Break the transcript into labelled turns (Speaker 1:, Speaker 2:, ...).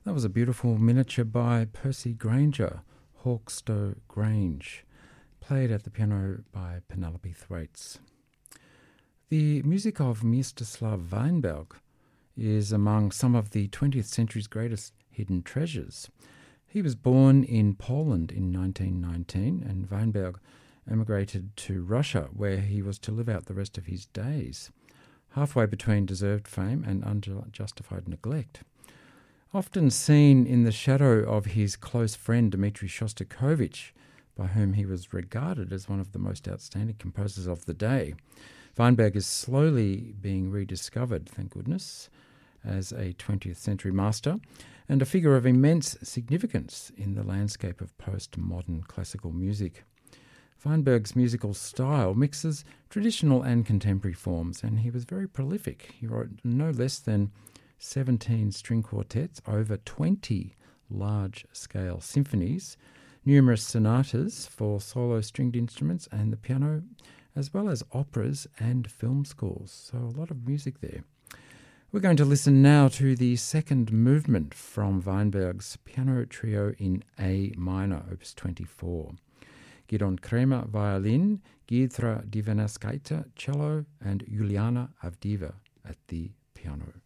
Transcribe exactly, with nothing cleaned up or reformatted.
Speaker 1: That was a beautiful miniature by Percy Granger, Hawkstow Grange, played at the piano by Penelope Thwaites. The music of Mstislav Weinberg is among some of the twentieth century's greatest hidden treasures. He was born in Poland in nineteen nineteen, and Weinberg emigrated to Russia, where he was to live out the rest of his days, halfway between deserved fame and unjustified neglect. Often seen in the shadow of his close friend Dmitri Shostakovich, by whom he was regarded as one of the most outstanding composers of the day, Weinberg is slowly being rediscovered, thank goodness, as a twentieth century master and a figure of immense significance in the landscape of postmodern classical music. Weinberg's musical style mixes traditional and contemporary forms, and he was very prolific. He wrote no less than seventeen string quartets, over twenty large-scale symphonies, numerous sonatas for solo stringed instruments and the piano, as well as operas and film scores. So a lot of music there. We're going to listen now to the second movement from Weinberg's Piano Trio in A minor, opus twenty-four. Gidon Kremer, violin, Gidra Divaneskite, cello, and Juliana Avdiva at the piano.